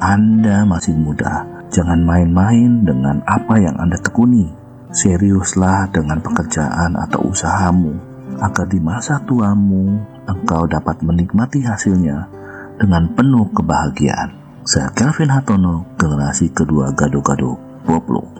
Anda masih muda. Jangan main-main dengan apa yang Anda tekuni. Seriuslah dengan pekerjaan atau usahamu, agar di masa tuamu engkau dapat menikmati hasilnya dengan penuh kebahagiaan. Saya Kelvin Hartono, generasi kedua Gado-Gado Poplo.